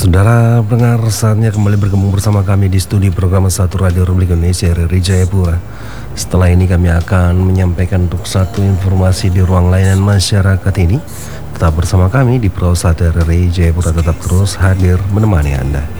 Saudara pendengar, saatnya kembali bergabung bersama kami di studi program 1 Radio Republik Indonesia RRI Jayapura. Setelah ini kami akan menyampaikan untuk satu informasi di ruang layanan masyarakat ini. Tetap bersama kami di Pro 1 RRI Jayapura, tetap terus hadir menemani Anda.